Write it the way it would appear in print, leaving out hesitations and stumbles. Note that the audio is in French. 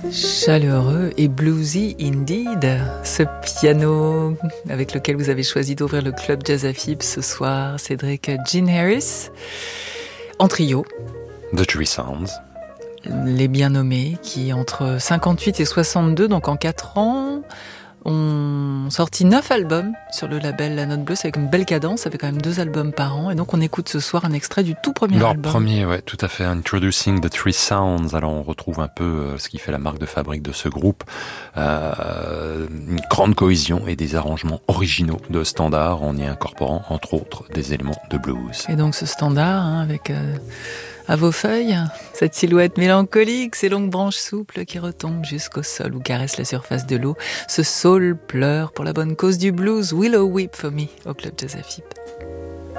Chaleureux et bluesy indeed, ce piano avec lequel vous avez choisi d'ouvrir le club Jazz AFib ce soir, Cédric Gene Harris, en trio. The Three Sounds. Les bien nommés qui, entre 58 et 62, donc en 4 ans, ont sorti 9 albums sur le label La Note Bleue. C'est avec une belle cadence, ça fait quand même 2 albums par an. Et donc on écoute ce soir un extrait du tout premier album. Leur premier, ouais, tout à fait. Introducing the Three Sounds. Alors on retrouve un peu ce qui fait la marque de fabrique de ce groupe. Une grande cohésion et des arrangements originaux de standards en y incorporant, entre autres, des éléments de blues. Et donc ce standard, avec... à vos feuilles, cette silhouette mélancolique, ces longues branches souples qui retombent jusqu'au sol ou caressent la surface de l'eau. Ce saule pleure pour la bonne cause du blues. Willow Weep for me au club Jazz AFib.